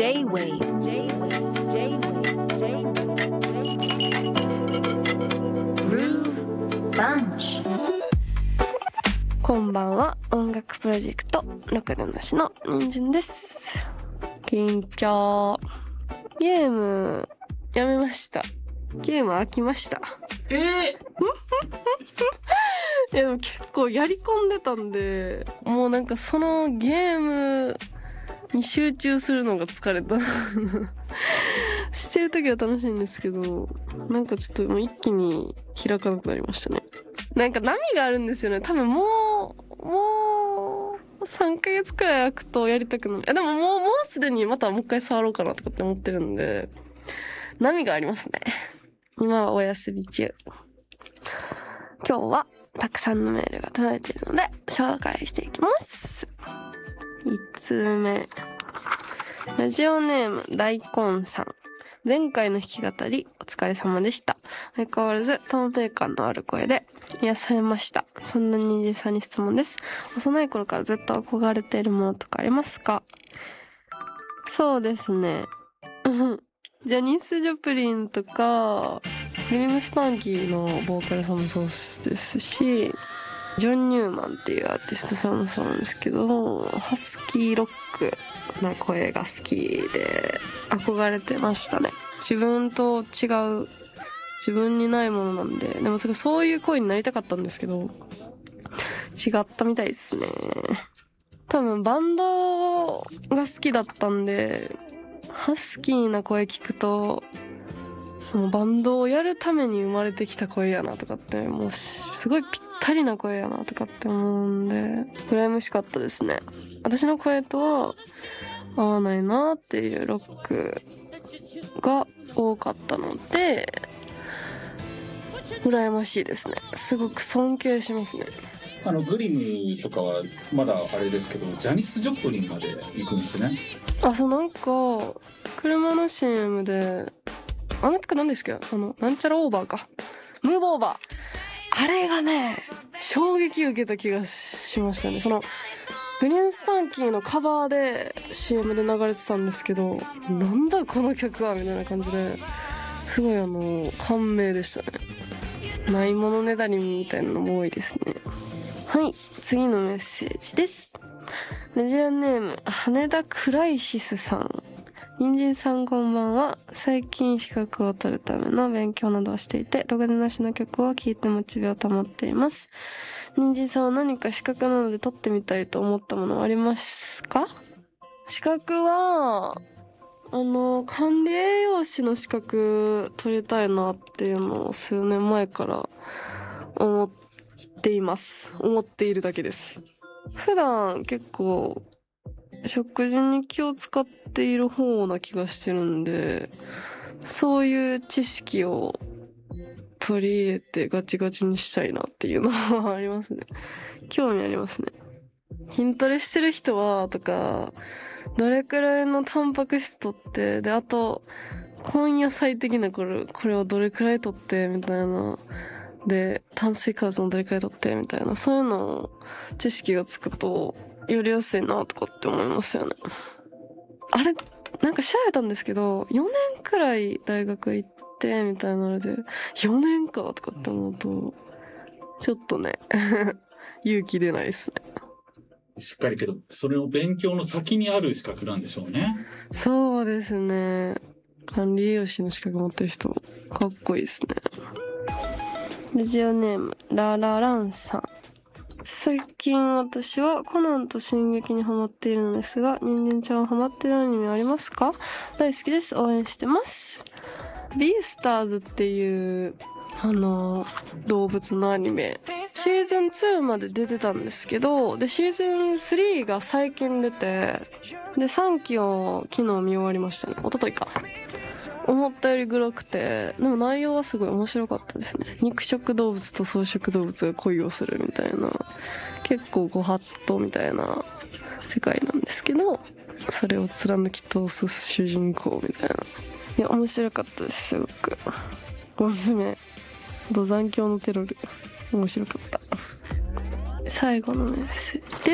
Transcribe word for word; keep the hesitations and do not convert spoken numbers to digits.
J-Wave Groove Bunch。 こんばんは。音楽プロジェクトろくでなしの人参です。緊張。ゲームやめました。ゲーム飽きました。 えー、 いやでも結構やり込んでたんで、もうなんかそのゲームに集中するのが疲れた。してる時は楽しいんですけど、なんかちょっともう一気に開かなくなりましたね。なんか波があるんですよね。多分もうもうさんかげつくらい空くとやりたくなる。あでももうもうすでにまたもう一回触ろうかなとかって思ってるんで、波がありますね。今はお休み中。今日はたくさんのメールが届いているので紹介していきます。いちつうめ、ラジオネーム大根さん。前回の弾き語りお疲れ様でした。相変わらず透明感のある声で癒されました。そんな人参さんに質問です。幼い頃からずっと憧れているものとかありますか？そうですね。ジャニス・ジョプリンとかグリム・スパンキーのボーカルさんもそうですし、ジョン・ニューマンっていうアーティストさんもそうなんですけど、ハスキーロックな声が好きで憧れてましたね。自分と違う、自分にないものなんで、でもそういう声になりたかったんですけど違ったみたいですね。多分バンドが好きだったんで、ハスキーな声聞くともうバンドをやるために生まれてきた声やなとかって、もうすごいぴったりな声やなとかって思うんで羨ましかったですね。私の声とは合わないなっていうロックが多かったので羨ましいですね。すごく尊敬しますね。 あのグリムとかはまだあれですけど、ジャニス・ジョプリンまで行くんですね。 あ、そう、なんか車の シーエム であの曲なんですけど、あのなんちゃらオーバーか、ムーブオーバー、あれがね衝撃受けた気がしましたね。そのグリーンスパンキーのカバーで シーエム で流れてたんですけど、なんだこの曲はみたいな感じで、すごいあの感銘でしたね。ないものねだりみたいなのも多いですね。はい、次のメッセージです。ラジオネーム羽田クライシスさん。人参さんこんばんは。最近資格を取るための勉強などをしていて、ろくでなしの曲を聴いてモチベを保っています。人参さんは何か資格などで取ってみたいと思ったものはありますか？資格はあの管理栄養士の資格取りたいなっていうのを数年前から思っています。思っているだけです。普段結構食事に気を使っている方な気がしてるんで、そういう知識を取り入れてガチガチにしたいなっていうのはありますね。興味ありますね。筋トレしてる人はとか、どれくらいのタンパク質取って、であと根野菜的なこれこれをどれくらい取ってみたいな、で炭水化物もどれくらい取ってみたいな、そういうのを知識がつくとやりやすいなとかって思いますよね。あれなんか調べたんですけど、よねんくらい大学行ってみたいなので、よねんかとかって思うとちょっとね勇気出ないですね。 しっかりけど、それを勉強の先にある資格なんでしょうね。 そうですね。管理栄養士の資格持ってる人かっこいいですね。ラジオネームララランさん。最近私はコナンと進撃にハマっているのですが、人参ちゃんはハマってるアニメありますか？大好きです。応援してます。ビースターズっていうあの動物のアニメ、シーズンツーまで出てたんですけど、でシーズンスリーが最近出て、でさんきを昨日見終わりましたね。一昨日か。思ったよりグロくて、でも内容はすごい面白かったですね。肉食動物と草食動物が恋をするみたいな、結構ご法度みたいな世界なんですけど、それを貫き通す主人公みたいな。いや面白かったです。すごくおすすめ。土残響のテロル面白かった。最後のメッセージです。